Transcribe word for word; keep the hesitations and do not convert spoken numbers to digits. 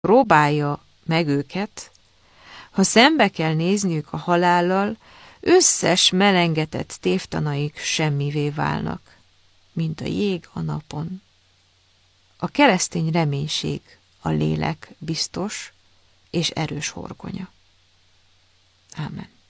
próbálja meg őket, ha szembe kell nézniük a halállal, összes melengetett tévtanaik semmivé válnak, mint a jég a napon. A keresztény reménység a lélek biztos és erős horgonya. Ámen.